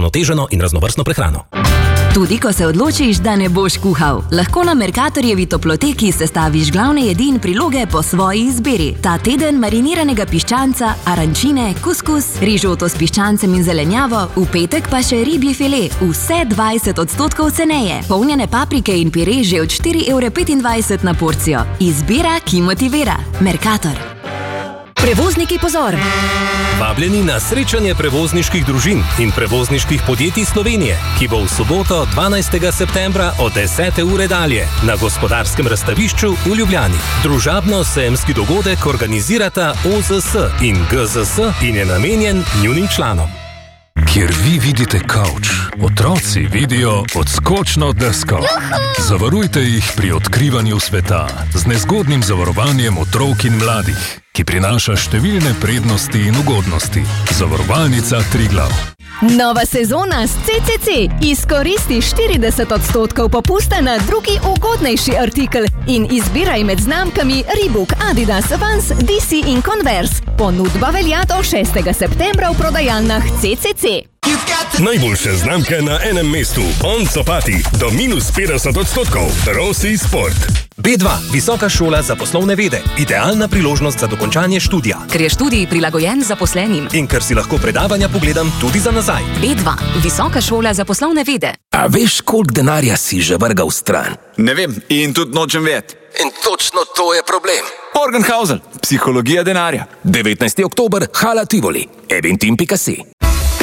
uravnoteženo in raznovrstno prehrano. Tudi ko se odločiš, da ne boš kuhal, lahko na Mercatorjevi toploteki sestaviš glavne jedi in priloge po svoji izbiri. Ta teden mariniranega piščanca, arančine, kuskus, rižoto s piščancem in zelenjavo, v petek pa še ribji file, vse 20% ceneje. Polnjene paprike in pire že od 4,25 € na porcijo. Izbira, ki motivira. Mercator. Prevozniki, pozor! Vabljeni na srečanje prevozniških družin in prevozniških podjetij Slovenije, ki bo v soboto 12. septembra od 10. ure dalje na Gospodarskem razstavišču v Ljubljani. Družabno-sejemski dogodek organizirata OZS in GZS in je namenjen njunim članom. Kjer vi vidite kavč, otroci vidijo odskočno desko. Zavarujte jih pri odkrivanju sveta z nezgodnim zavarovanjem otrok in mladih, ki prinaša številne prednosti in ugodnosti. Zavarovalnica Triglav. Nova sezona s CCC. Izkoristi 40% popusta na drugi ugodnejši artikel in izbiraj med znamkami Reebok, Adidas, Vans, DC in Converse. Ponudba velja do 6. septembra v prodajalnah CCC. Najboljše znamke na enem mestu. On copati do -50%. Rossi Sport. B2. Visoka šola za poslovne vede. Idealna priložnost za dokončanje študija. Ker je študij prilagojen zaposlenim. In ker si lahko predavanja pogledam tudi za nazaj. B2. Visoka šola za poslovne vede. A veš, koliko denarja si že vrgal stran? Ne vem in tudi nočem vedeti. In točno to je problem. Morgenhausen, psihologija denarja. 19. oktober, Hala Tivoli, ebintim.si.